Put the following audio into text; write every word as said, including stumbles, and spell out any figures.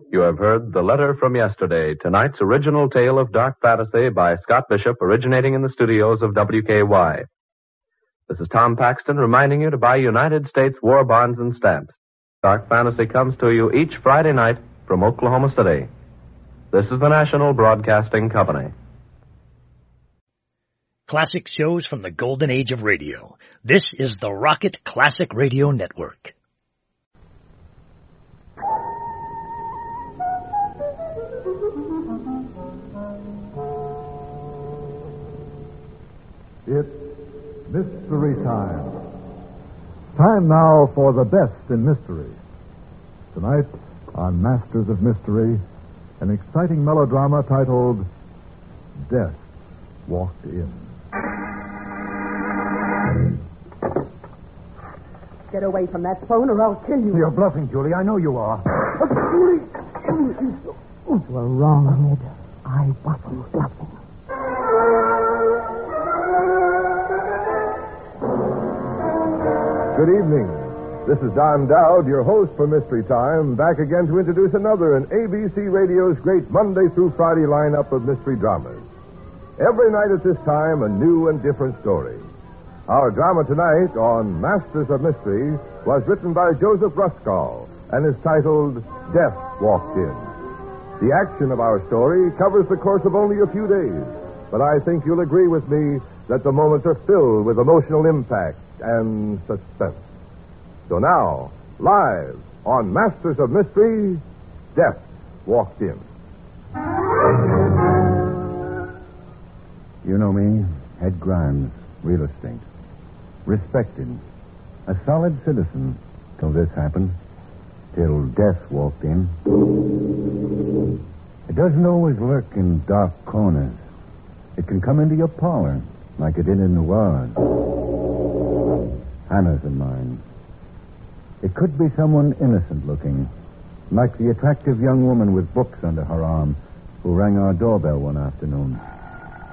You have heard The Letter from Yesterday, tonight's original tale of dark fantasy by Scott Bishop, originating in the studios of W K Y. This is Tom Paxton reminding you to buy United States war bonds and stamps. Dark Fantasy comes to you each Friday night from Oklahoma City. This is the National Broadcasting Company. Classic shows from the golden age of radio. This is the Rocket Classic Radio Network. It's mystery time. Time now for the best in mystery. Tonight, on Masters of Mystery, an exciting melodrama titled Death Walked In. Get away from that phone or I'll kill you. You're bluffing, Julie. I know you are. Julie! You were wrong, Ed. I wasn't bluffing. Good evening. This is Don Dowd, your host for Mystery Time, back again to introduce another in A B C Radio's great Monday through Friday lineup of mystery dramas. Every night at this time, a new and different story. Our drama tonight on Masters of Mystery was written by Joseph Ruskall and is titled Death Walked In. The action of our story covers the course of only a few days, but I think you'll agree with me that the moments are filled with emotional impact and suspense. So now, live on Masters of Mystery, Death Walked In. You know me, Ed Grimes, real estate. Respected. A solid citizen till this happened. Till death walked in. It doesn't always lurk in dark corners. It can come into your parlor like it did in New Orleans. Hannah's in mine. It could be someone innocent looking, like the attractive young woman with books under her arm who rang our doorbell one afternoon.